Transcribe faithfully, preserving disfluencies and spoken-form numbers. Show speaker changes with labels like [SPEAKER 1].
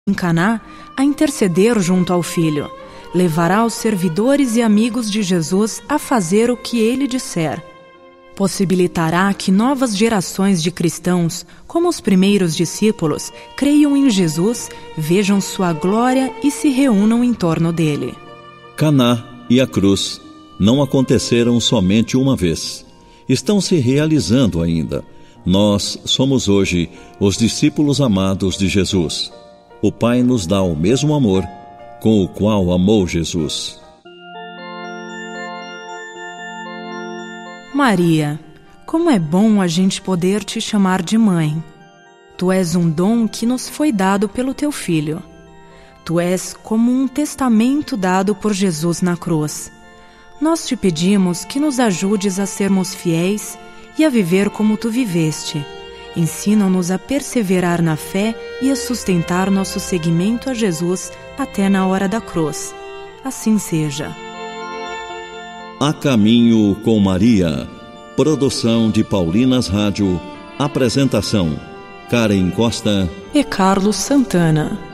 [SPEAKER 1] em Caná a interceder junto ao Filho. Levará os servidores e amigos de Jesus a fazer o que ele disser. Possibilitará que novas gerações de cristãos, como os primeiros discípulos, creiam em Jesus, vejam sua glória e se reúnam em torno dele.
[SPEAKER 2] Caná e a cruz não aconteceram somente uma vez. Estão se realizando ainda. Nós somos hoje os discípulos amados de Jesus. O Pai nos dá o mesmo amor com o qual amou Jesus.
[SPEAKER 1] Maria, como é bom a gente poder te chamar de mãe. Tu és um dom que nos foi dado pelo teu Filho. Tu és como um testamento dado por Jesus na cruz. Nós te pedimos que nos ajudes a sermos fiéis e a viver como tu viveste. Ensina-nos a perseverar na fé e a sustentar nosso seguimento a Jesus até na hora da cruz. Assim seja.
[SPEAKER 2] A Caminho com Maria. Produção de Paulinas Rádio. Apresentação: Karen Costa
[SPEAKER 1] e Carlos Santana.